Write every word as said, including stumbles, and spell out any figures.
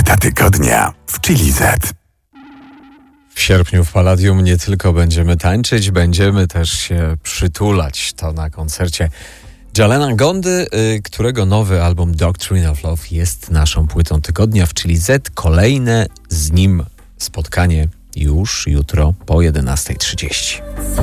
Płyta tygodnia w Chili Z. W sierpniu w Palladium nie tylko będziemy tańczyć, będziemy też się przytulać. To na koncercie Jalena Gondy, y, którego nowy album Doctrine of Love jest naszą płytą tygodnia w Chili Z. Kolejne z nim spotkanie już jutro po jedenastej trzydzieści.